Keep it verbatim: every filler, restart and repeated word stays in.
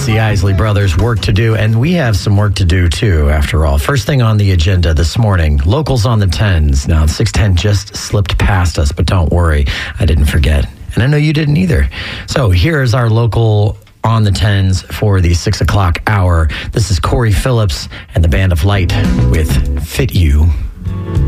It's the Isley Brothers, Work to Do, and we have some work to do too, after all. First thing on the agenda this morning, locals on the tens. Now, six ten just slipped past us, but don't worry, I didn't forget. And I know you didn't either. So here is our local on the tens for the six o'clock hour. This is Corey Phillips and the Band of Light with Fit You.